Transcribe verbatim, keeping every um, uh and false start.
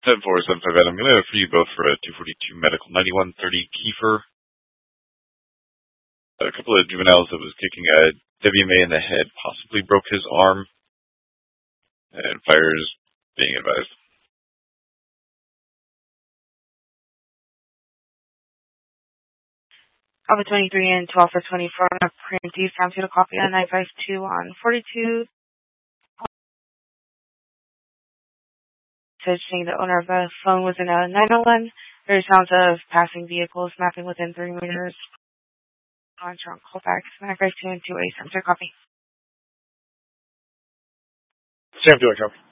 ten four seven five eight. I'm going to for you both for a two forty-two medical. ninety-one thirty Kiefer. A couple of juveniles that was kicking a W M A in the head, possibly broke his arm, and fires being advised. Alpha twenty-three and twelve for twenty-four on a print D. Sound to copy on nine five two on forty-two. Saying the owner of the phone was in a nine oh one. There are sounds of passing vehicles mapping within three meters. On trunk callbacks nine five two and two eight. Sound to copy. Sam, do I copy?